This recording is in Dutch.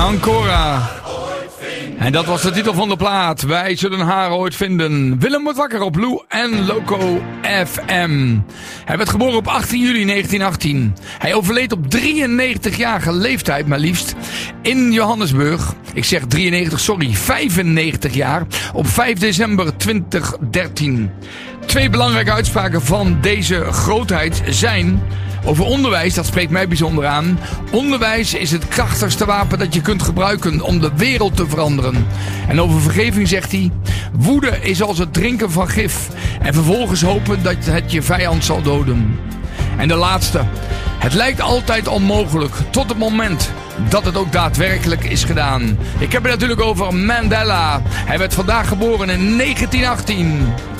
Ancora. En dat was de titel van de plaat. Wij zullen haar ooit vinden. Willem wordt wakker op Lou en Loco FM. Hij werd geboren op 18 juli 1918. Hij overleed op 93-jarige leeftijd, maar liefst, in Johannesburg. Ik zeg 95 jaar. Op 5 december 2013. Twee belangrijke uitspraken van deze grootheid zijn: over onderwijs, dat spreekt mij bijzonder aan. Onderwijs is het krachtigste wapen dat je kunt gebruiken om de wereld te veranderen. En over vergeving zegt hij: woede is als het drinken van gif. En vervolgens hopen dat het je vijand zal doden. En de laatste: het lijkt altijd onmogelijk tot het moment dat het ook daadwerkelijk is gedaan. Ik heb het natuurlijk over Mandela. Hij werd vandaag geboren in 1918.